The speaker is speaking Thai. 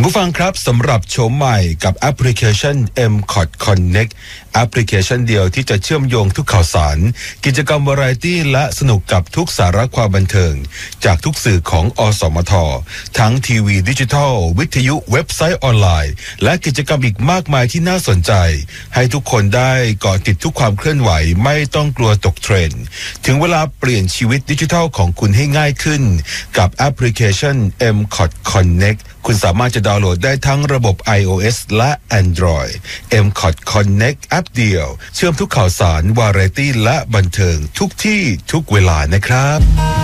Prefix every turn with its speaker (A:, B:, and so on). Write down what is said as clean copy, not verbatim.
A: ผู้ฟังครับสำหรับโฉมใหม่กับแอปพลิเคชัน M-KOT Connect แอปพลิเคชันเดียวที่จะเชื่อมโยงทุกข่าวสารกิจกรรมวาไรตี้และสนุกกับทุกสาระความบันเทิงจากทุกสื่อของอสมททั้งทีวีดิจิทัลวิทยุเว็บไซต์ออนไลน์และกิจกรรมอีกมากมายที่น่าสนใจให้ทุกคนได้เกาะติดทุกความเคลื่อนไหวไม่ต้องกลัวตกเทรนด์ถึงเวลาเปลี่ยนชีวิตดิจิทัลของคุณให้ง่ายขึ้นกับแอปพลิเคชัน M-KOT Connect คุณสามารถจะดาวน์โหลดได้ทั้งระบบ iOS และ Android M-KOT Connect แอปเดียวเชื่อมทุกข่าวสารวาไรตี้และบันเทิงทุกที่ทุกเวลานะครับ